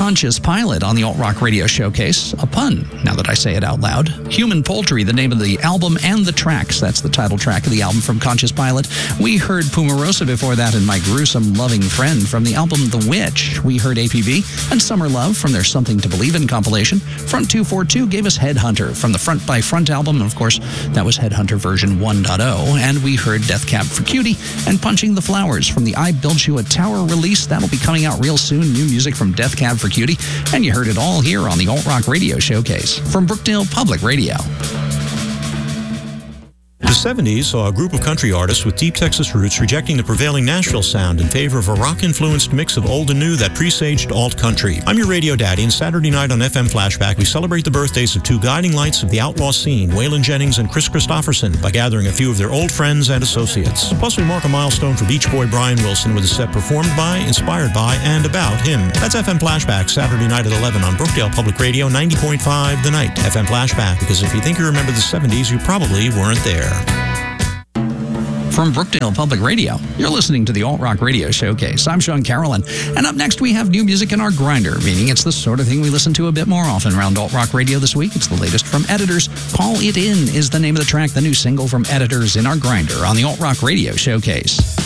Conscious Pilot on the Alt Rock Radio Showcase. A pun, now that I say it out loud. Human Poultry, the name of the album and the tracks. That's the title track of the album from Conscious Pilot. We heard Pumarosa before that and My Gruesome Loving Friend from the album The Witch. We heard APB and Summer Love from their Something to Believe in compilation. Front 242 gave us Headhunter from the Front by Front album. And of course, that was Headhunter version 1.0. And we heard Death Cab for Cutie and Punching the Flowers from the I Built You a Tower release. That'll be coming out real soon. New music from Death Cab for Cutie. And you heard it all here on the Alt Rock Radio Showcase from Brookdale Public Radio. The 70s saw a group of country artists with deep Texas roots rejecting the prevailing Nashville sound in favor of a rock-influenced mix of old and new that presaged alt-country. I'm your radio daddy, and Saturday night on FM Flashback, we celebrate the birthdays of two guiding lights of the outlaw scene, Waylon Jennings and Chris Christopherson, by gathering a few of their old friends and associates. Plus, we mark a milestone for Beach Boy Brian Wilson with a set performed by, inspired by, and about him. That's FM Flashback, Saturday night at 11 on Brookdale Public Radio, 90.5 The Night. FM Flashback, because if you think you remember the 70s, you probably weren't there. From Brookdale Public Radio, you're listening to the Alt Rock Radio Showcase. I'm Sean Carolyn, and up next we have new music in our grinder, meaning it's the sort of thing we listen to a bit more often around Alt Rock Radio this week. It's the latest from Editors. Call It In is the name of the track, the new single from Editors in our grinder on the Alt Rock Radio Showcase.